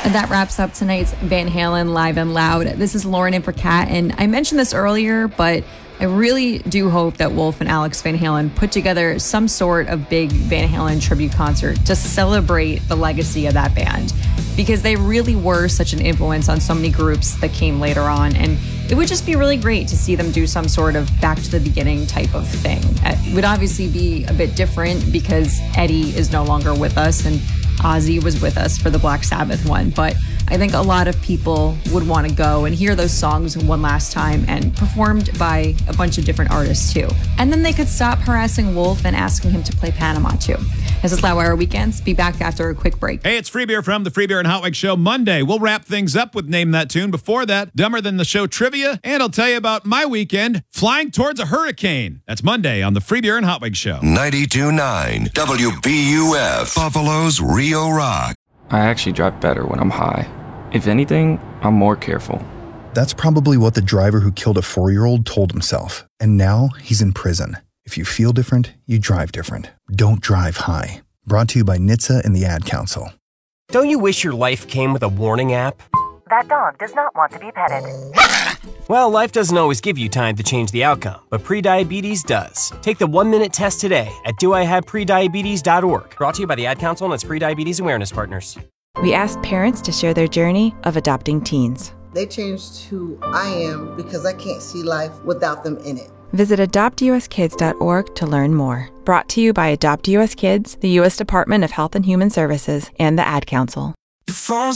That wraps up tonight's Van Halen Live and Loud. This is Lauren in for Kat, and I mentioned this earlier, but I really do hope that Wolf and Alex Van Halen put together some sort of big Van Halen tribute concert to celebrate the legacy of that band, because they really were such an influence on so many groups that came later on, and it would just be really great to see them do some sort of back to the beginning type of thing. It would obviously be a bit different because Eddie is no longer with us and Ozzy was with us for the Black Sabbath one, but I think a lot of people would want to go and hear those songs one last time, and performed by a bunch of different artists too. And then they could stop harassing Wolf and asking him to play Panama too. This is Loudwire Weekends. Be back after a quick break. Hey, it's Free Beer from the Free Beer and Hot Wings Show. Monday, we'll wrap things up with Name That Tune. Before that, Dumber Than the Show trivia, and I'll tell you about my weekend flying towards a hurricane. That's Monday on the Free Beer and Hot Wings Show. 92.9 WBUF, Buffalo's Rio Rock. I actually drive better when I'm high. If anything, I'm more careful. That's probably what the driver who killed a 4-year-old told himself. And now he's in prison. If you feel different, you drive different. Don't drive high. Brought to you by NHTSA and the Ad Council. Don't you wish your life came with a warning app? That dog does not want to be petted. Well, life doesn't always give you time to change the outcome, but prediabetes does. Take the 1-minute test today at doihaveprediabetes.org. Brought to you by the Ad Council and its prediabetes awareness partners. We asked parents to share their journey of adopting teens. They changed who I am because I can't see life without them in it. Visit adoptuskids.org to learn more. Brought to you by Adopt US Kids, the U.S. Department of Health and Human Services, and the Ad Council.